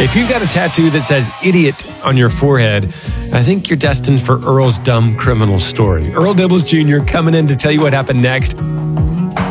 If you've got a tattoo that says idiot on your forehead, I think you're destined for Earl's dumb criminal story. Earl Dibbles Jr. coming in to tell you what happened next.